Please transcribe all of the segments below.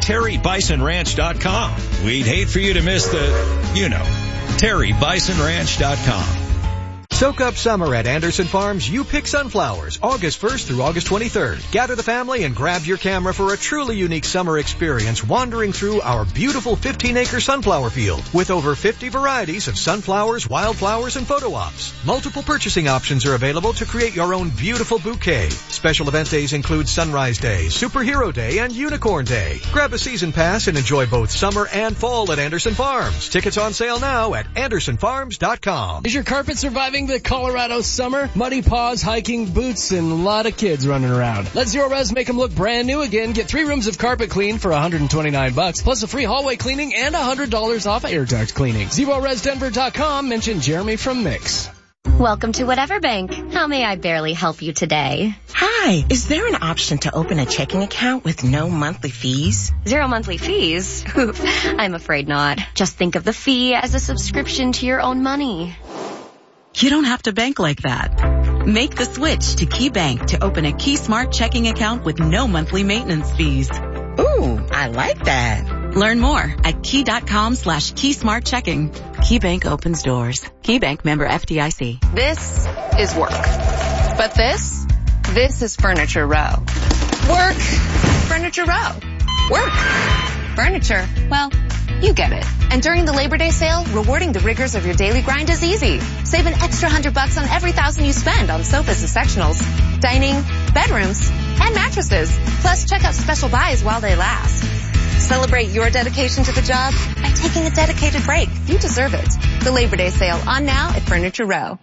TerryBisonRanch.com. We'd hate for you to miss the, TerryBisonRanch.com. Soak up summer at Anderson Farms. You Pick Sunflowers, August 1st through August 23rd. Gather the family and grab your camera for a truly unique summer experience wandering through our beautiful 15-acre sunflower field with over 50 varieties of sunflowers, wildflowers, and photo ops. Multiple purchasing options are available to create your own beautiful bouquet. Special event days include Sunrise Day, Superhero Day, and Unicorn Day. Grab a season pass and enjoy both summer and fall at Anderson Farms. Tickets on sale now at AndersonFarms.com. Is your carpet surviving the Colorado summer? Muddy paws, hiking boots, and a lot of kids running around. Let Zero Res make them look brand new again. Get 3 rooms of carpet clean for $129, plus a free hallway cleaning and $100 off air duct cleaning. ZeroResDenver.com. Mention Jeremy from Mix. Welcome to Whatever Bank. How may I barely help you today? Hi, is there an option to open a checking account with no monthly fees? 0 monthly fees? I'm afraid not. Just think of the fee as a subscription to your own money. You don't have to bank like that. Make the switch to Key Bank to open a Key Smart checking account with no monthly maintenance fees. Ooh, I like that. Learn more at key.com/keysmartchecking. Key Bank opens doors. Key Bank, member FDIC. This is work. But this is Furniture Row. Work. Furniture Row. Work. Furniture. Well, you get it. And during the Labor Day sale, rewarding the rigors of your daily grind is easy. Save an extra $100 on every $1,000 you spend on sofas and sectionals, dining, bedrooms, and mattresses. Plus, check out special buys while they last. Celebrate your dedication to the job by taking a dedicated break. You deserve it. The Labor Day sale on now at Furniture Row.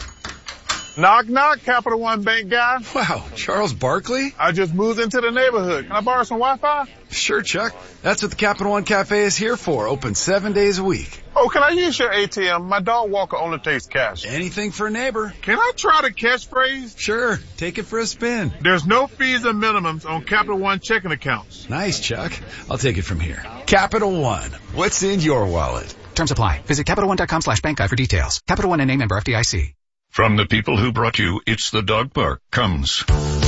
Knock, knock, Capital One Bank guy. Wow, Charles Barkley? I just moved into the neighborhood. Can I borrow some Wi-Fi? Sure, Chuck. That's what the Capital One Cafe is here for. Open 7 days a week. Oh, can I use your ATM? My dog Walker only takes cash. Anything for a neighbor. Can I try the catchphrase? Sure. Take it for a spin. There's no fees and minimums on Capital One checking accounts. Nice, Chuck. I'll take it from here. Capital One. What's in your wallet? Terms apply. Visit CapitalOne.com/bankguide for details. Capital One and name member FDIC. From the people who brought you It's the Dog Park comes